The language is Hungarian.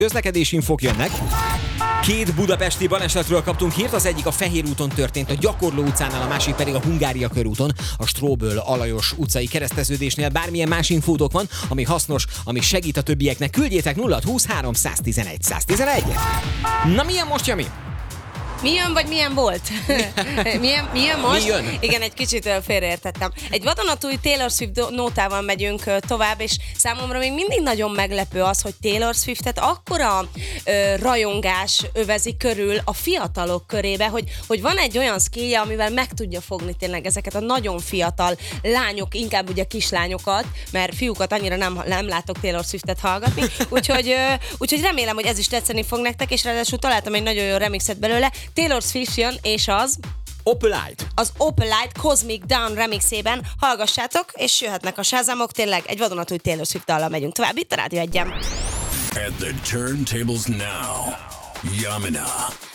Közlekedési infók jönnek. 2 budapesti balesetről kaptunk hírt, az egyik a Fehér úton történt, a Gyakorló utcánál, a másik pedig a Hungária körúton, a Stróböl-Alajos utcai kereszteződésnél. Bármilyen más infótok van, ami hasznos, ami segít a többieknek, küldjétek 0623 111 111. Na milyen most, Jami? Milyen vagy milyen volt? milyen most? Mi jön? Igen, egy kicsit félreértettem. Egy vadonatúj Taylor Swift nótával megyünk tovább, és számomra még mindig nagyon meglepő az, hogy Taylor Swiftet akkora rajongás övezi körül a fiatalok körébe, hogy van egy olyan skillje, amivel meg tudja fogni tényleg ezeket a nagyon fiatal lányok, inkább ugye kislányokat, mert fiúkat annyira nem látok Taylor Swiftet hallgatni, úgyhogy remélem, hogy ez is tetszeni fog nektek, és ráadásul találtam egy nagyon jó remixet belőle. Taylor Swift jön, és az Opalite. Az Opalite Cosmic Dawn remixében hallgassátok, és jöhetnek a Shazamok, tényleg egy vadonatúj Taylor Swift dallal megyünk tovább itt a Rádió 1-en. At the turntables now, Yamina.